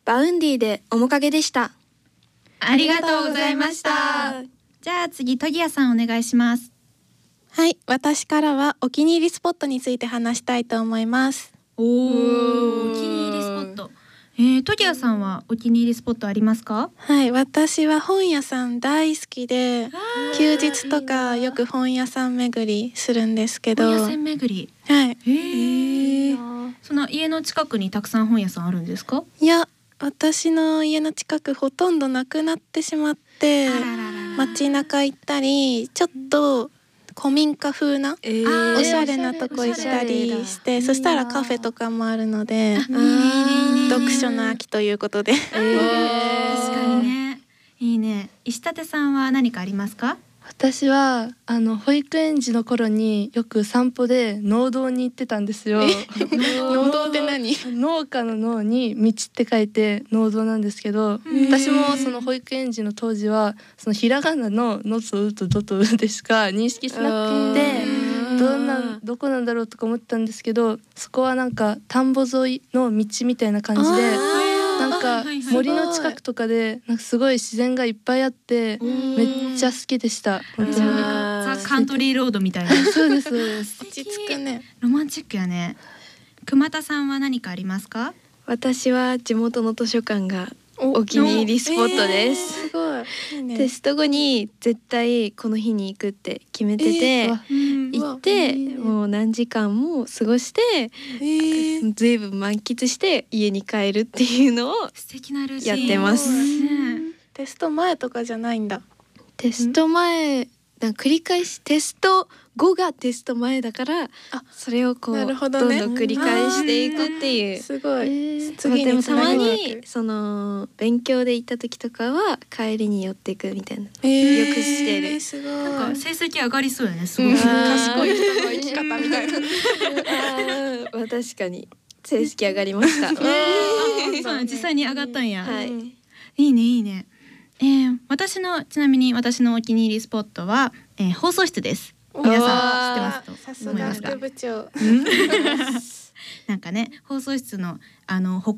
バウンディで面影でした。 ありがとうございました。じゃあ次トギヤさんお願いします。 はい、私からはお気に入りスポットについて話したいと思います。 お気に入りスポット。トギヤさんはお気に入りスポットありますか？ はい、私は本屋さん大好きで、休日とかよく本屋さん巡りするんですけど。 本屋さん巡り。 はい。 その家の近くにたくさん本屋さんあるんですか？ いや、私の家の近くほとんどなくなってしまって、街中行ったり、ちょっと古民家風な、おしゃれなとこ行ったりして、そしたらカフェとかもあるので、読書の秋ということで。 確かにね。いいね。石立さんは何かありますか？ 私は保育園児の頃によく散歩で農道に行ってたんですよ。 農道って何？ 農家の農に道って書いて農道なんですけど、私もその保育園児の当時はそのひらがなののとうとどとうでしか認識しなくて、どこなんだろうとか思ったんですけど、そこはなんか田んぼ沿いの道みたいな感じで、なんか森の近くとかでなんかすごい自然がいっぱいあってめっちゃ好きでした。本当にザ・カントリーロードみたいな。 そうですそうです。 落ち着くね。 ロマンチックやね。熊田さんは何かありますか？ 私は地元の図書館がお気に入りスポットです。 すごい。いいね。 テスト後に絶対この日に行くって決めてて、行ってもう何時間も過ごして、ずいぶん満喫して家に帰るっていうのを素敵なルーティンやってます。 テスト前とかじゃないんだ。 テスト前繰り返し、テスト後がテスト前だから、それをこう、どんどん繰り返していくっていう。 すごい。 でもたまにその勉強で行った時とかは帰りに寄っていくみたいな、よくしてる。 すごい。 なんか成績上がりそうやね。すごい。 賢い人の生き方みたいな。 確かに成績上がりました。 そう、実際に上がったんや。 はい。 いいねいいね。ちなみに私のお気に入りスポットは、放送室です。皆さん知ってますと思いますが。 さすが副部長。 なんかね、放送室の